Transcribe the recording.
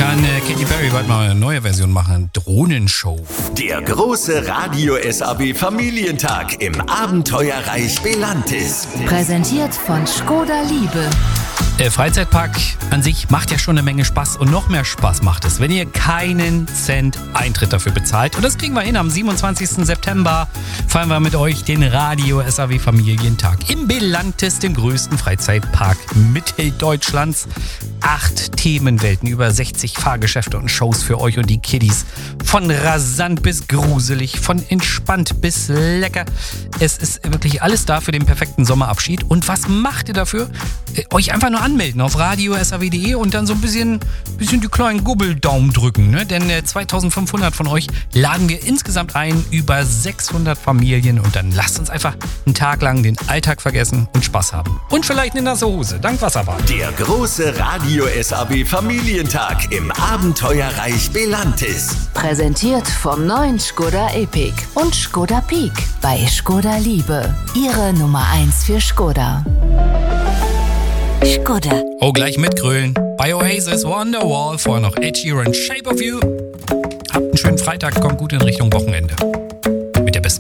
Kann Katy Perry bald mal eine neue Version machen? Drohnenshow. Der große Radio SAB Familientag im Abenteuerreich Belantis. Präsentiert von Škoda Liebe. Freizeitpark an sich macht ja schon eine Menge Spaß und noch mehr Spaß macht es, wenn ihr keinen Cent Eintritt dafür bezahlt. Und das kriegen wir hin. Am 27. September feiern wir mit euch den Radio SAW Familientag im Belantis, dem größten Freizeitpark Mitteldeutschlands. 8 Themenwelten, über 60 Fahrgeschäfte und Shows für euch und die Kiddies. Von rasant bis gruselig, von entspannt bis lecker. Es ist wirklich alles da für den perfekten Sommerabschied. Und was macht ihr dafür? Euch einfach nur anmelden auf radiosaw.de und dann so ein bisschen die kleinen Gubbeldaumen drücken. Ne? Denn 2500 von euch laden wir insgesamt ein, über 600 Familien. Und dann lasst uns einfach einen Tag lang den Alltag vergessen und Spaß haben. Und vielleicht eine nasse Hose, dank Wasserbad. Der große Radio SAB Familientag im Abenteuerreich Belantis. Präsentiert vom neuen Škoda Epiq und Škoda Peak bei Škoda Liebe. Ihre Nummer 1 für Škoda. Škoda. Oh, gleich mitgrölen. Bei Oasis, Wonderwall, vorher noch Ed Sheeran, Shape of You. Habt einen schönen Freitag, kommt gut in Richtung Wochenende.